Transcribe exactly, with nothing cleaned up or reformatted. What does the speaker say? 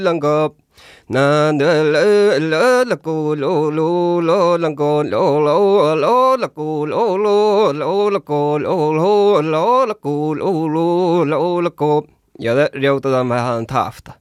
Lango na le le la ko lo lo lo lango lo lo lo la ko lo lo lo la ko lo lo lo la ko lo lo lo la ko. Ja, det låter de här han tafta.